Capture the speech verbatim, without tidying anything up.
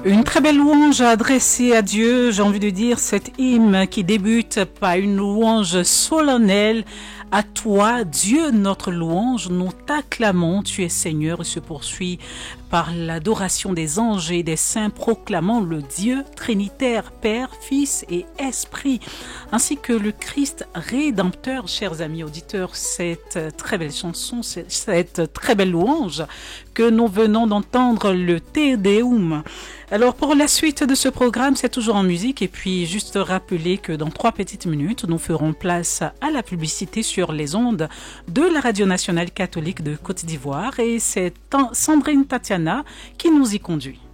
Une très belle louange adressée à Dieu, j'ai envie de dire, cet hymne qui débute par une louange solennelle. À toi, Dieu, notre louange, nous t'acclamons, tu es Seigneur, et se poursuit par l'adoration des anges et des saints proclamant le Dieu trinitaire, Père, Fils et Esprit, ainsi que le Christ rédempteur. Chers amis auditeurs, cette très belle chanson, cette très belle louange que nous venons d'entendre, le Te Deum. Alors pour la suite de ce programme, c'est toujours en musique, et puis juste rappeler que dans trois petites minutes, nous ferons place à la publicité sur les ondes de la Radio Nationale Catholique de Côte d'Ivoire, et c'est Sandrine Tatiana qui nous y conduit.